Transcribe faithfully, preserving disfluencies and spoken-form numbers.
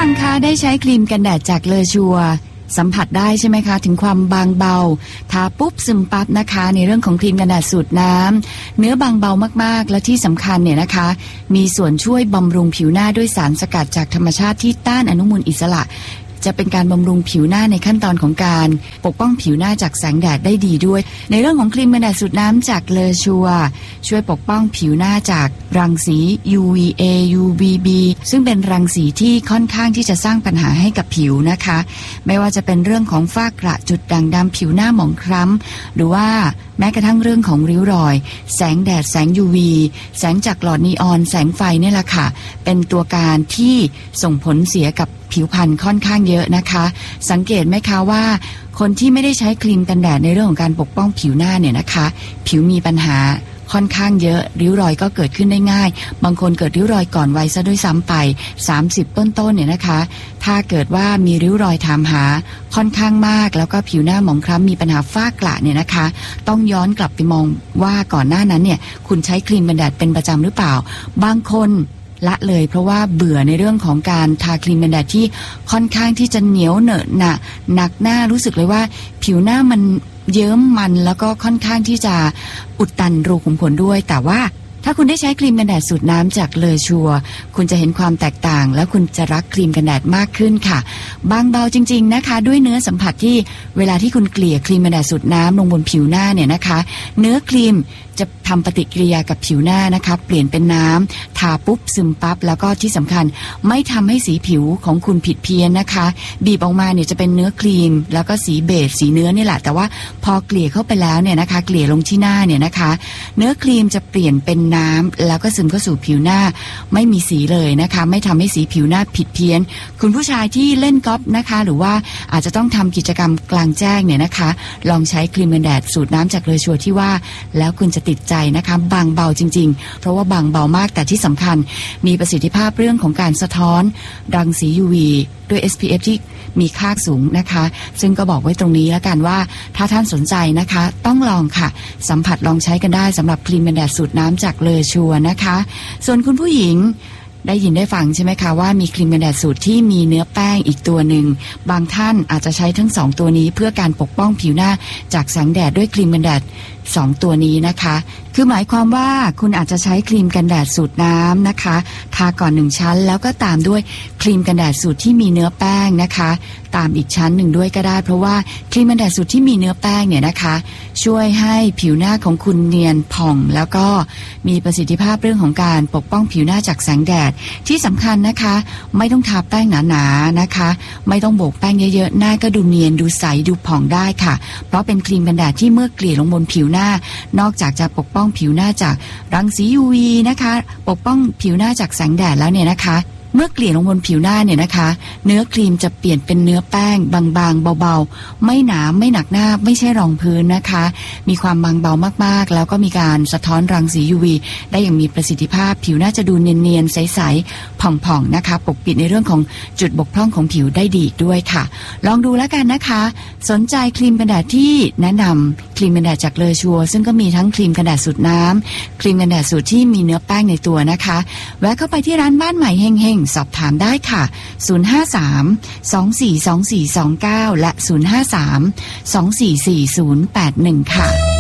ฟังคะได้ใช้ครีมกันแดดจากเลอชัวสัมผัสได้ใช่ไหมคะถึงความบางเบาทาปุ๊บซึมปั๊บนะคะในเรื่องของครีมกันแดดสูตรน้ำเนื้อบางเบามากๆและที่สำคัญเนี่ยนะคะมีส่วนช่วยบำรุงผิวหน้าด้วยสารสกัดจากธรรมชาติที่ต้านอนุมูลอิสระจะเป็นการบำรุงผิวหน้าในขั้นตอนของการปกป้องผิวหน้าจากแสงแดดได้ดีด้วยในเรื่องของครีมกันแดดสูตรน้ำจากเลอชัวช่วยปกป้องผิวหน้าจากรังสี ยู วี เอ ยู วี บี ซึ่งเป็นรังสีที่ค่อนข้างที่จะสร้างปัญหาให้กับผิวนะคะไม่ว่าจะเป็นเรื่องของฝ้ากระจุดด่างดำผิวหน้าหมองคล้ำหรือว่าแม้กระทั่งเรื่องของริ้วรอยแสงแดดแสง ยู วี แสงจากหลอดนีออนแสงไฟนี่แหละค่ะเป็นตัวการที่ส่งผลเสียกับผิวพรรณค่อนข้างเยอะนะคะสังเกตไหมคะว่าคนที่ไม่ได้ใช้ครีมกันแดดในเรื่องของการปกป้องผิวหน้าเนี่ยนะคะผิวมีปัญหาค่อนข้างเยอะริ้วรอยก็เกิดขึ้นได้ง่ายบางคนเกิดริ้วรอยก่อนวัยซะด้วยซ้ำไปสามสิบต้นๆเนี่ยนะคะถ้าเกิดว่ามีริ้วรอยถามหาค่อนข้างมากแล้วก็ผิวหน้าหมองคล้ำมีปัญหาฝ้ากระเนี่ยนะคะต้องย้อนกลับไปมองว่าก่อนหน้านั้นเนี่ยคุณใช้ครีมกันแดดเป็นประจำหรือเปล่าบางคนละเลยเพราะว่าเบื่อในเรื่องของการทาครีมกันแดดที่ค่อนข้างที่จะเหนียวเหนอะหนะหนักหน้ารู้สึกเลยว่าผิวหน้ามันเยิ้มมันแล้วก็ค่อนข้างที่จะอุดตันรูขุมขนด้วยแต่ว่าถ้าคุณได้ใช้ครีมกันแดดสูตรน้ำจากเลอชัวคุณจะเห็นความแตกต่างแล้วคุณจะรักครีมกันแดดมากขึ้นค่ะบางเบาจริงๆนะคะด้วยเนื้อสัมผัสที่เวลาที่คุณเกลี่ยครีมกันแดดสูตรน้ำลงบนผิวหน้าเนี่ยนะคะเนื้อครีมจะทำปฏิกิริยากับผิวหน้านะคะเปลี่ยนเป็นน้ำทาปุ๊บซึมปั๊บแล้วก็ที่สำคัญไม่ทำให้สีผิวของคุณผิดเพี้ยนนะคะบีบออกมาเนี่ยจะเป็นเนื้อครีมแล้วก็สีเบจสีเนื้อนี่แหละแต่ว่าพอเกลี่ยเข้าไปแล้วเนี่ยนะคะเกลี่ยลงที่หน้าเนี่ยนะคะเนื้อครีมจะเปลี่ยนเป็นน้ำแล้วก็ซึมเข้าสู่ผิวหน้าไม่มีสีเลยนะคะไม่ทำให้สีผิวหน้าผิดเพี้ยนคุณผู้ชายที่เล่นกอล์ฟนะคะหรือว่าอาจจะต้องทำกิจกรรมกลางแจ้งเนี่ยนะคะลองใช้ครีมกันแดดสูตรน้ำจากเลอชัวที่ว่าแล้วคุณจะติดใจนะคะบางเบาจริงๆเพราะว่าบางเบามากแต่ที่สำคัญมีประสิทธิภาพเรื่องของการสะท้อนรังสี ยู วี ด้วย เอส พี เอฟ ที่มีค่าสูงนะคะซึ่งก็บอกไว้ตรงนี้แล้วกันว่าถ้าท่านสนใจนะคะต้องลองค่ะสัมผัสลองใช้กันได้สำหรับครีมกันแดดสูตรน้ำจากเลอชัวนะคะส่วนคุณผู้หญิงได้ยินได้ฟังใช่ไหมคะว่ามีครีมกันแดดสูตรที่มีเนื้อแป้งอีกตัวหนึ่งบางท่านอาจจะใช้ทั้งสองตัวนี้เพื่อการปกป้องผิวหน้าจากแสงแดดด้วยครีมกันแดดสองตัวนี้นะคะคือหมายความว่าคุณอาจจะใช้ครีมกันแดดสูตรน้ำนะคะทาก่อนหนึ่งชั้นแล้วก็ตามด้วยครีมกันแดดสูตรที่มีเนื้อแป้งนะคะตามอีกชั้นหนึ่งด้วยก็ได้เพราะว่าครีมกันแดดสูตรที่มีเนื้อแป้งเนี่ยนะคะช่วยให้ผิวหน้าของคุณเนียนผ่องแล้วก็มีประสิทธิภาพเรื่องของการปกป้องผิวหน้าจากแสงแดดที่สำคัญนะคะไม่ต้องทาแป้งหนาๆนะคะไม่ต้องโบกแป้งเยอะๆหน้าก็ดูเนียนดูใสดูผ่องได้ค่ะเพราะเป็นครีมกันแดดที่เมื่อเกลี่ยลงบนผิวหน้านอกจากจะปกป้องผิวหน้าจากรังสี ยู วี นะคะปกป้องผิวหน้าจากแสงแดดแล้วเนี่ยนะคะเมื่อเกลี่ยลงบนผิวหน้าเนี่ยนะคะเนื้อครีมจะเปลี่ยนเป็นเนื้อแป้งบางๆเบาๆไม่หนาไม่หนักหน้าไม่ใช่รองพื้นนะคะมีความบางเบามากๆแล้วก็มีการสะท้อนรังสี ยู วี ได้อย่างมีประสิทธิภาพผิวหน้าจะดูเนียนๆใสๆผ่องๆนะคะปกปิดในเรื่องของจุดบกพร่องของผิวได้ดีด้วยค่ะลองดูแล้วกันนะคะสนใจครีมกันแดดที่แนะนำครีมกันแดดจากเลอชัวซึ่งก็มีทั้งครีมกันแดดสูตรน้ำครีมกันแดดสูตรที่มีเนื้อแป้งในตัวนะคะแวะเข้าไปที่ร้านบ้านใหม่เฮงสอบถามได้ค่ะศูนย์ ห้า สาม สอง สี่ สอง สี่ สอง เก้าและศูนย์ ห้า สาม สอง สี่ สี่ ศูนย์ แปด หนึ่งค่ะ